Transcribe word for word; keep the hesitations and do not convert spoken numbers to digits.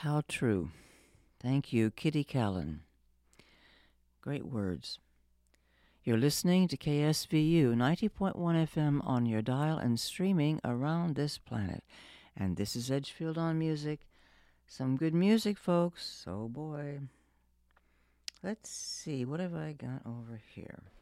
How true. Thank you, Kitty Callan. Great words. You're listening to K S V U ninety point one F M on your dial and streaming around this planet. And this is Edgefield on Music. Some good music, folks. Oh, boy. Let's see. What have I got over here?